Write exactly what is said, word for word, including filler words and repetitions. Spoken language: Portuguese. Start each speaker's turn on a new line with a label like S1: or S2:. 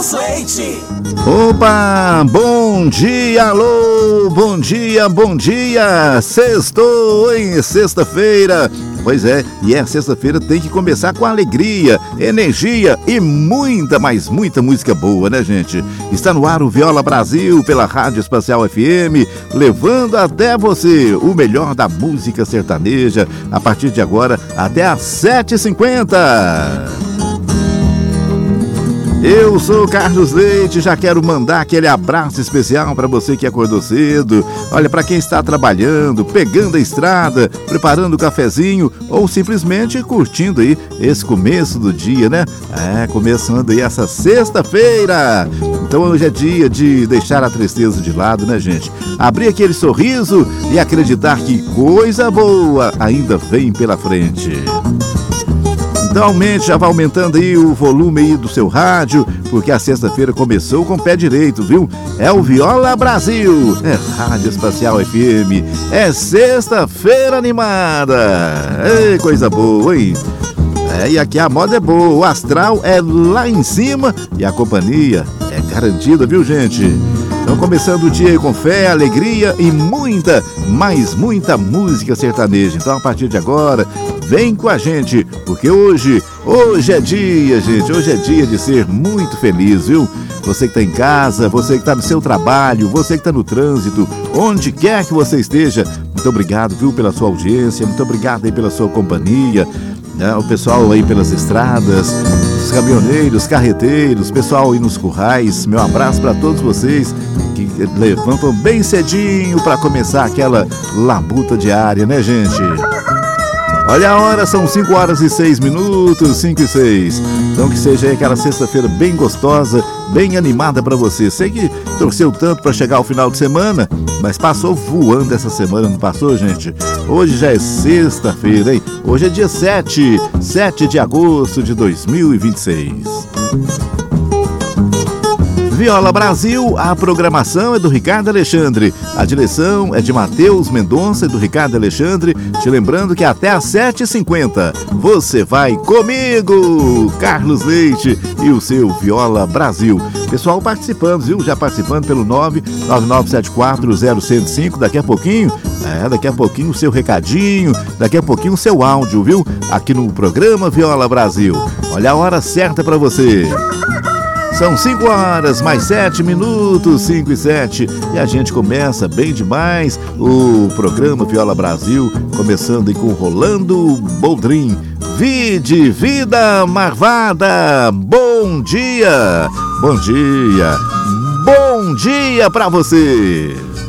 S1: Carlos Leite.
S2: Opa, bom dia, alô, bom dia, bom dia, sextou, hein, sexta-feira. Pois é, e é sexta-feira, tem que começar com alegria, energia e muita, mas muita música boa, né, gente? Está no ar o Viola Brasil pela Rádio Espacial F M, levando até você o melhor da música sertaneja, a partir de agora até às sete e cinquenta. Eu sou o Carlos Leite, já quero mandar aquele abraço especial para você que acordou cedo. Olha, para quem está trabalhando, pegando a estrada, preparando o cafezinho ou simplesmente curtindo aí esse começo do dia, né? É, começando aí essa sexta-feira. Então hoje é dia de deixar a tristeza de lado, né, gente? Abrir aquele sorriso e acreditar que coisa boa ainda vem pela frente. Então aumente, já vai aumentando aí o volume aí do seu rádio, porque a sexta-feira começou com o pé direito, viu? É o Viola Brasil, é Rádio Espacial F M, é sexta-feira animada. Ei, coisa boa, hein? É, e aqui a moda é boa, o astral é lá em cima e a companhia é garantida, viu, gente? Então começando o dia aí com fé, alegria e muita, mas muita música sertaneja. Então a partir de agora, vem com a gente, porque hoje, hoje é dia, gente, hoje é dia de ser muito feliz, viu? Você que está em casa, você que está no seu trabalho, você que está no trânsito, onde quer que você esteja, muito obrigado, viu, pela sua audiência, muito obrigado aí pela sua companhia, né? O pessoal aí pelas estradas, os caminhoneiros, carreteiros, pessoal aí nos currais, meu abraço para todos vocês que levantam bem cedinho para começar aquela labuta diária, né, gente? Olha a hora, são cinco horas e seis minutos, cinco e seis. Então que seja aí aquela sexta-feira bem gostosa, bem animada pra você. Sei que torceu tanto pra chegar ao final de semana, mas passou voando essa semana, não passou, gente? Hoje já é sexta-feira, hein? Hoje é dia sete, sete de agosto de dois mil e vinte e seis. Viola Brasil, a programação é do Ricardo Alexandre, a direção é de Matheus Mendonça e do Ricardo Alexandre, te lembrando que até às sete e cinquenta você vai comigo, Carlos Leite e o seu Viola Brasil. Pessoal participando, viu? Já participando pelo nove nove nove sete quatro zero zero zero cinco, daqui a pouquinho, é, daqui a pouquinho o seu recadinho, daqui a pouquinho o seu áudio, viu? Aqui no programa Viola Brasil. Olha a hora certa pra você. São cinco horas, mais sete minutos, cinco e sete. E a gente começa bem demais o programa Viola Brasil, começando aí com Rolando Boldrin. Vide, vida marvada, bom dia, bom dia, bom dia pra você.